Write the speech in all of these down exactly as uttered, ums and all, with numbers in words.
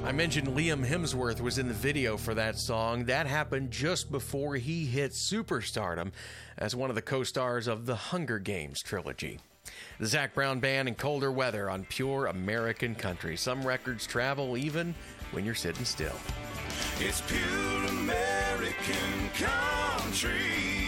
I mentioned Liam Hemsworth was in the video for that song. That happened just before he hit superstardom as one of the co-stars of the Hunger Games trilogy. The Zac Brown Band and Colder Weather on Pure American Country. Some records travel even when you're sitting still. It's Pure American Country.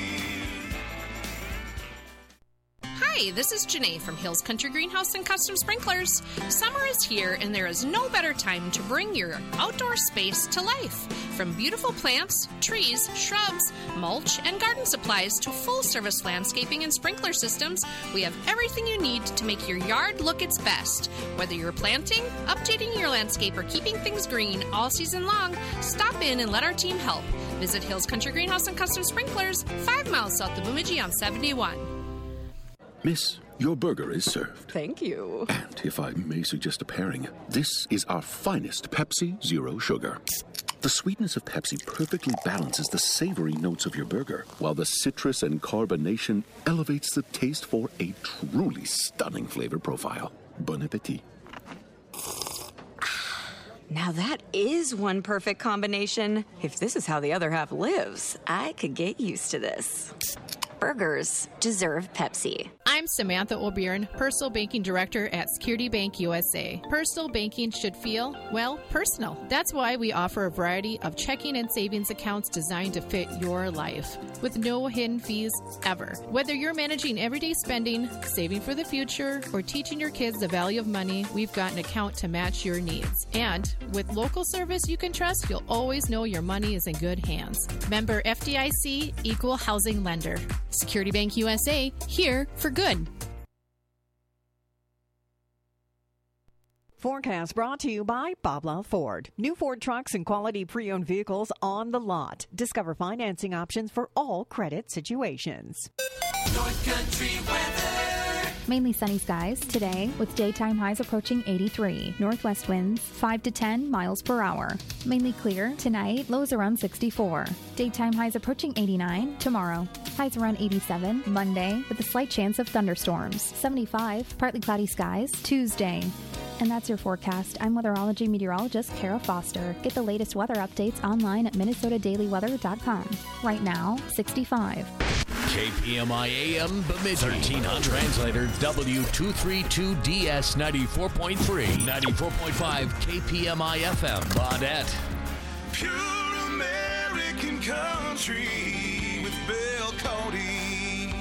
Hi, this is Janae from Hills Country Greenhouse and Custom Sprinklers. Summer is here, and there is no better time to bring your outdoor space to life. From beautiful plants, trees, shrubs, mulch, and garden supplies to full-service landscaping and sprinkler systems, we have everything you need to make your yard look its best. Whether you're planting, updating your landscape, or keeping things green all season long, stop in and let our team help. Visit Hills Country Greenhouse and Custom Sprinklers, five miles south of Bemidji on seventy-one. Miss, your burger is served. Thank you. And if I may suggest a pairing, this is our finest Pepsi Zero Sugar. The sweetness of Pepsi perfectly balances the savory notes of your burger, while the citrus and carbonation elevates the taste for a truly stunning flavor profile. Bon appetit. Now that is one perfect combination. If this is how the other half lives, I could get used to this. Burgers deserve Pepsi. I'm Samantha O'Byrne, Personal Banking Director at Security Bank U S A. Personal banking should feel, well, personal. That's why we offer a variety of checking and savings accounts designed to fit your life, with no hidden fees ever. Whether you're managing everyday spending, saving for the future, or teaching your kids the value of money, we've got an account to match your needs. And with local service you can trust, you'll always know your money is in good hands. Member F D I C, Equal Housing Lender. Security Bank U S A, here for good. Forecast brought to you by Bob Love Ford. New Ford trucks and quality pre-owned vehicles on the lot. Discover financing options for all credit situations. North Country weather. Mainly sunny skies today with daytime highs approaching eighty-three. Northwest winds five to ten miles per hour. Mainly clear tonight, lows around sixty-four. Daytime highs approaching eighty-nine tomorrow. Highs around eighty-seven Monday with a slight chance of thunderstorms. seventy-five, partly cloudy skies Tuesday. And that's your forecast. I'm weatherology meteorologist Kara Foster. Get the latest weather updates online at minnesota daily weather dot com. Right now, sixty-five. K P M I A M Bemidji, thirteen hundred. Translator W two thirty-two D S ninety-four point three, ninety-four point five K P M I F M Baudette. Pure American Country with Bill Cody.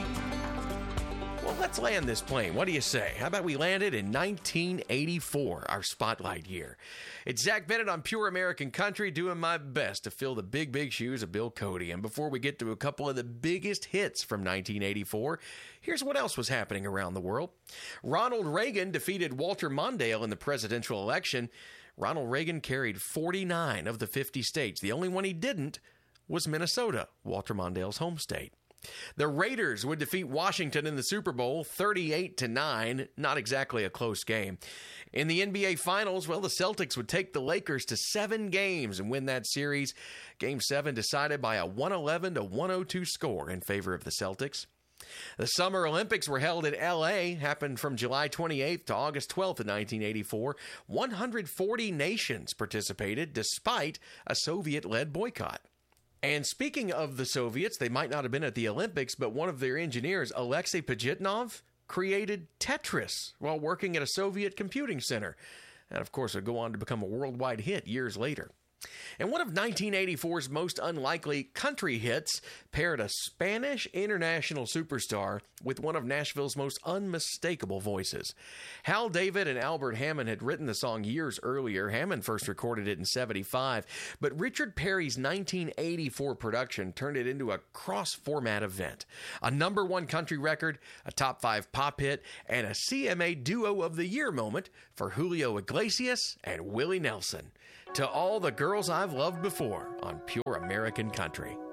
Well, let's land this plane. What do you say? How about we land it in nineteen eighty-four, our spotlight year? It's Zach Bennett on Pure American Country, doing my best to fill the big, big shoes of Bill Cody. And before we get to a couple of the biggest hits from nineteen eighty-four, here's what else was happening around the world. Ronald Reagan defeated Walter Mondale in the presidential election. Ronald Reagan carried forty-nine of the fifty states. The only one he didn't was Minnesota, Walter Mondale's home state. The Raiders would defeat Washington in the Super Bowl thirty-eight to nine, not exactly a close game. In the N B A Finals, well, the Celtics would take the Lakers to seven games and win that series. Game seven decided by a one eleven to one oh two score in favor of the Celtics. The Summer Olympics were held in L A, happened from July twenty-eighth to August twelfth of nineteen eighty-four. one hundred forty nations participated despite a Soviet-led boycott. And speaking of the Soviets, they might not have been at the Olympics, but one of their engineers, Alexei Pajitnov, created Tetris while working at a Soviet computing center. And of course, it would go on to become a worldwide hit years later. And one of nineteen eighty-four's most unlikely country hits paired a Spanish international superstar with one of Nashville's most unmistakable voices. Hal David and Albert Hammond had written the song years earlier. Hammond first recorded it in seventy-five, but Richard Perry's nineteen eighty-four production turned it into a cross-format event. A number one country record, a top five pop hit, and a C M A Duo of the Year moment for Julio Iglesias and Willie Nelson. To all the girls I've loved before on Pure American Country.